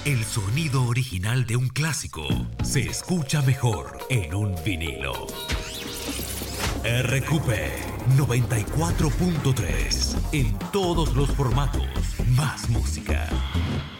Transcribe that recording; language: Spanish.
El sonido original de un clásico se escucha mejor en un vinilo. RQP 94.3. En todos los formatos. Más música.